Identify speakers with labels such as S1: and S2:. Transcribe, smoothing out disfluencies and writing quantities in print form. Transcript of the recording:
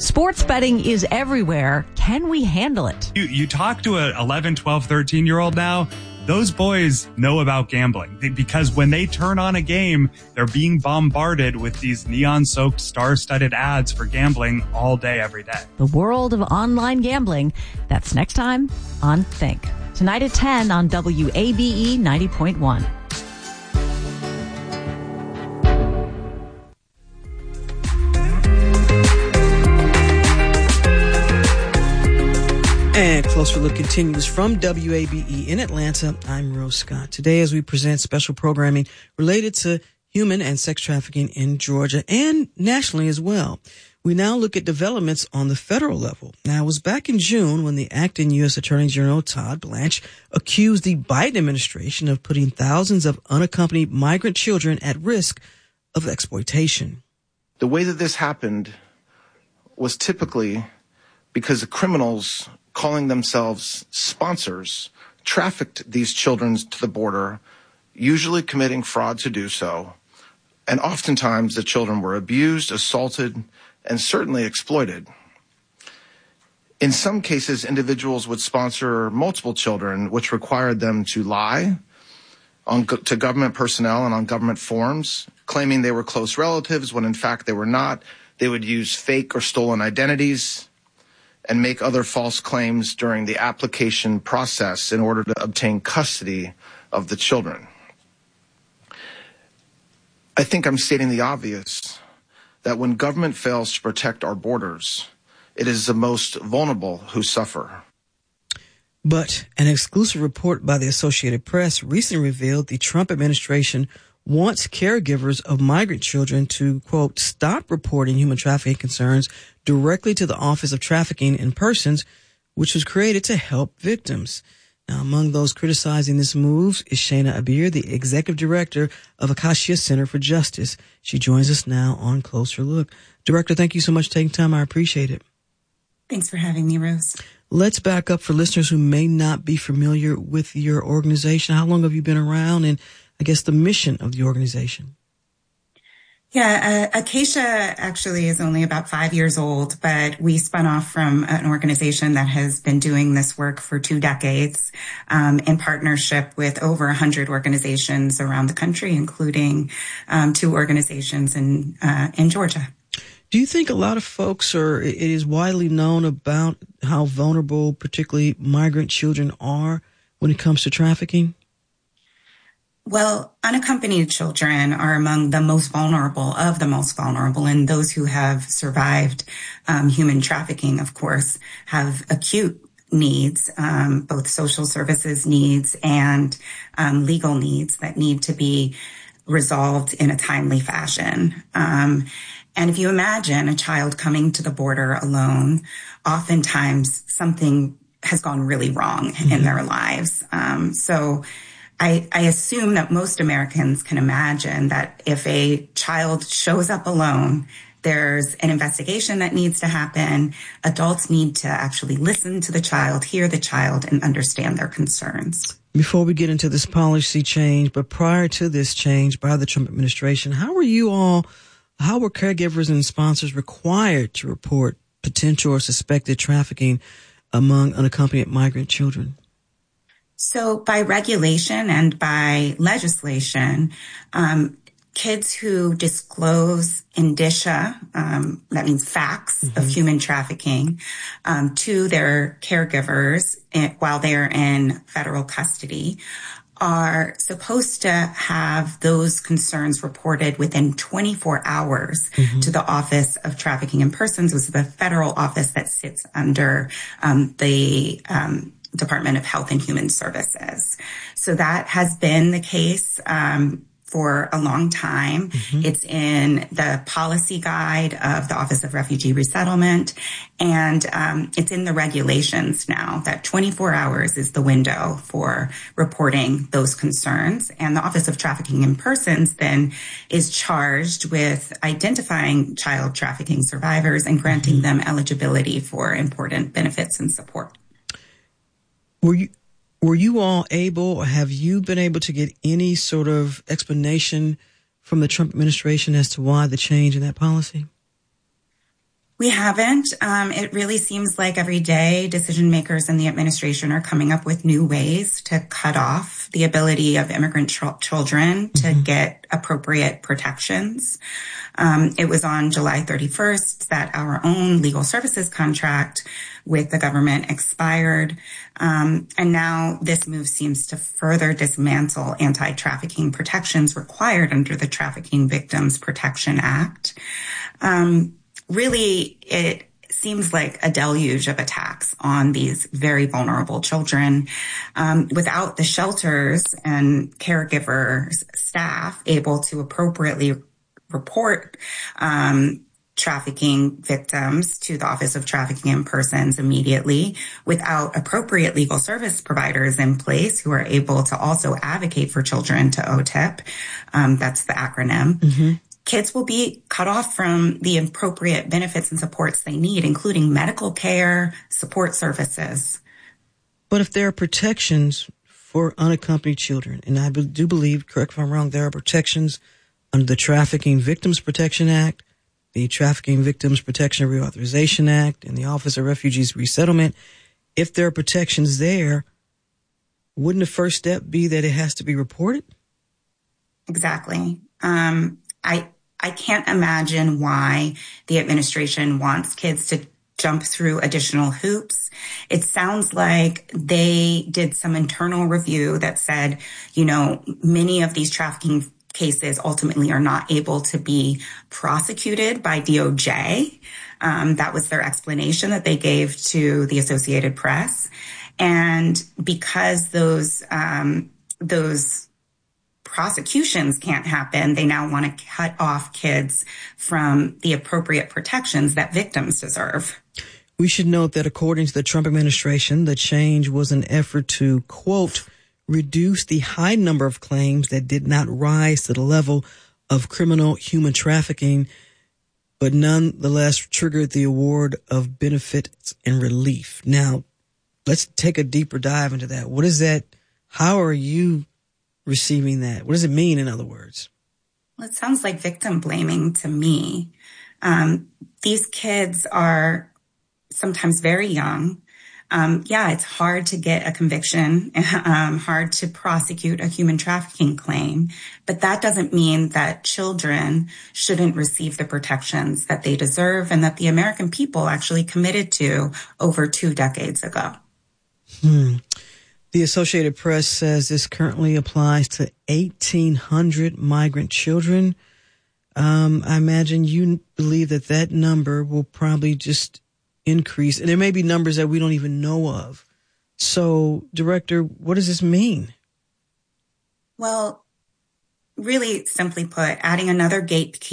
S1: Sports betting is everywhere. Can we handle it?
S2: You talk to a 11, 12, 13-year-old now, those boys know about gambling because when they turn on a game, they're being bombarded with these neon-soaked, star-studded ads for gambling all day, every day.
S1: The world of online gambling. That's next time on Think. Tonight at 10 on WABE 90.1.
S3: And Closer Look continues from WABE in Atlanta. I'm Rose Scott. Today, as we present special programming related to human and sex trafficking in Georgia and nationally as well, we now look at developments on the federal level. Now, it was back in June when the acting U.S. Attorney General Todd Blanche accused the Biden administration of putting thousands of unaccompanied migrant children at risk of exploitation.
S4: The way that this happened was typically because the criminals calling themselves sponsors trafficked these children to the border, usually committing fraud to do so. And oftentimes the children were abused, assaulted, and certainly exploited. In some cases, individuals would sponsor multiple children, which required them to lie to government personnel and on government forms, claiming they were close relatives when in fact they were not. They would use fake or stolen identities and make other false claims during the application process in order to obtain custody of the children. I think I'm stating the obvious, that when government fails to protect our borders, it is the most vulnerable who suffer.
S3: But an exclusive report by the Associated Press recently revealed the Trump administration wants caregivers of migrant children to, quote, stop reporting human trafficking concerns directly to the Office of Trafficking in Persons, which was created to help victims. Now, among those criticizing this move is Shana Abir, the executive director of Acacia Center for Justice. She joins us now on Closer Look. Director, thank you so much for taking time. I appreciate it.
S5: Thanks for having me, Rose.
S3: Let's back up for listeners who may not be familiar with your organization. How long have you been around, and I guess the mission of the organization?
S5: Yeah, Acacia actually is only about 5 years old, but we spun off from an organization that has been doing this work for 2 decades, in partnership with over 100 organizations around the country, including 2 organizations in Georgia.
S3: Do you think a lot of folks it is widely known about how vulnerable, particularly migrant children, are when it comes to trafficking?
S5: Well, unaccompanied children are among the most vulnerable of the most vulnerable, and those who have survived human trafficking, of course, have acute needs, both social services needs and legal needs that need to be resolved in a timely fashion. And if you imagine a child coming to the border alone, oftentimes something has gone really wrong in their lives. So I assume that most Americans can imagine that if a child shows up alone, there's an investigation that needs to happen. Adults need to actually listen to the child, hear the child, and understand their concerns.
S3: Before we get into this policy change, but prior to this change by the Trump administration, how were caregivers and sponsors required to report potential or suspected trafficking among unaccompanied migrant children?
S5: So by regulation and by legislation, kids who disclose indicia, that means facts of human trafficking, to their caregivers while they're in federal custody are supposed to have those concerns reported within 24 hours to the Office of Trafficking in Persons, which is the federal office that sits under the Department of Health and Human Services. So that has been the case for a long time. It's in the policy guide of the Office of Refugee Resettlement, and it's in the regulations now that 24 hours is the window for reporting those concerns. And the Office of Trafficking in Persons then is charged with identifying child trafficking survivors and granting them eligibility for important benefits and support.
S3: Were you all able, or have you been able to get any sort of explanation from the Trump administration as to why the change in that policy?
S5: We haven't. It really seems like every day decision makers in the administration are coming up with new ways to cut off the ability of immigrant children to get appropriate protections. It was on July 31st that our own legal services contract with the government expired. And now this move seems to further dismantle anti-trafficking protections required under the Trafficking Victims Protection Act. Really, it seems like a deluge of attacks on these very vulnerable children, without the shelters and caregivers staff able to appropriately report trafficking victims to the Office of Trafficking in Persons immediately, without appropriate legal service providers in place who are able to also advocate for children to OTIP. That's the acronym. Kids will be cut off from the appropriate benefits and supports they need, including medical care, support services.
S3: But if there are protections for unaccompanied children, and I do believe, correct if I'm wrong, there are protections under the Trafficking Victims Protection Act, the Trafficking Victims Protection Reauthorization Act, and the Office of Refugees Resettlement. If there are protections there, wouldn't the first step be that it has to be reported?
S5: Exactly. I can't imagine why the administration wants kids to jump through additional hoops. It sounds like they did some internal review that said, many of these trafficking cases ultimately are not able to be prosecuted by DOJ. That was their explanation that they gave to the Associated Press. And because those prosecutions can't happen, they now want to cut off kids from the appropriate protections that victims deserve.
S3: We should note that according to the Trump administration, the change was an effort to, quote, reduce the high number of claims that did not rise to the level of criminal human trafficking, but nonetheless triggered the award of benefits and relief. Now, let's take a deeper dive into that. What is that? How are you receiving that? What does it mean, in other words?
S5: Well, it sounds like victim blaming to me. These kids are sometimes very young. It's hard to get a conviction, hard to prosecute a human trafficking claim, but that doesn't mean that children shouldn't receive the protections that they deserve and that the American people actually committed to over 2 decades ago.
S3: The Associated Press says this currently applies to 1,800 migrant children. I imagine you believe that number will probably just increase, and there may be numbers that we don't even know of. So, Director, what does this mean?
S5: Well, really simply put, adding another gatekeeper